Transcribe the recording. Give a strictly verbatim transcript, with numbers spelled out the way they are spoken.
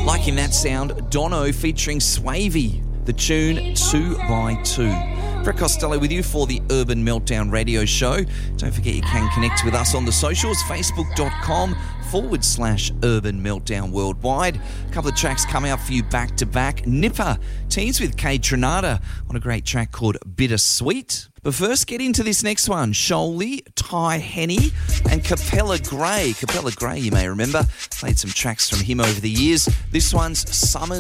Liking that sound, Dono featuring Swavey, the tune two by two. Brett Costello with you for the Urban Meltdown Radio Show. Don't forget you can connect with us on the socials, facebook.com forward slash Urban Meltdown Worldwide. A couple of tracks coming up for you back to back. Nipper teams with Kay Trinata on a great track called Bittersweet. But first, get into this next one. Sholey, Ty Henny and Capella Gray. Capella Gray, you may remember, played some tracks from him over the years. This one's Summer